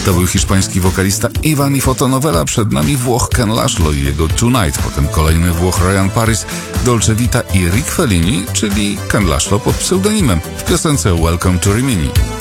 To był hiszpański wokalista Ivan i fotonovela, przed nami Włoch Ken Laszlo i jego Tonight, potem kolejny Włoch Ryan Paris, Dolce Vita i Rick Fellini, czyli Ken Laszlo pod pseudonimem w piosence Welcome to Rimini.